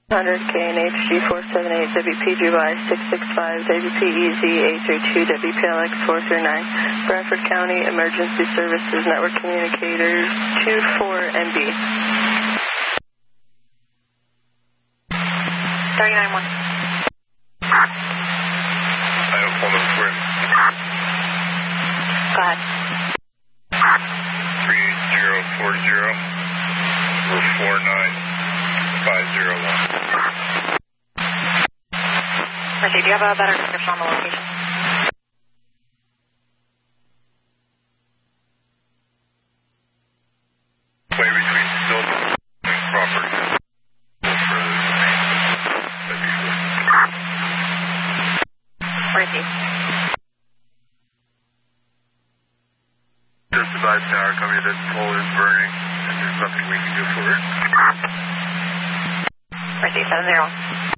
100 KNHG 478 WP July 665 WPEZ 832 WPLX 439 Bradford County Emergency Services Network Communicators 24NB 391. I have phone number for it. Go ahead. 38040 or 49501. Richie, do you have a better description on the location? Way between Silver and Crawford. Richie. Just about power company, that pole is burning and there's nothing we can do for it. Richie, 70.